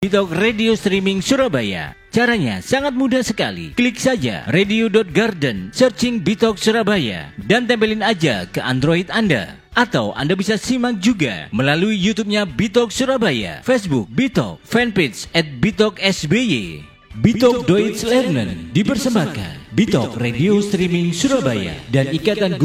Bitok Radio Streaming Surabaya. Caranya sangat mudah sekali. Klik saja radio.garden, searching Bitok Surabaya, dan tempelin aja ke Android Anda. Atau Anda bisa simak juga melalui YouTube-nya Bitok Surabaya, Facebook Bitok, fanpage @BitokSBY. Bitok Deutsch Lernen dipersembahkan Bitok Radio Streaming Surabaya dan Ikatan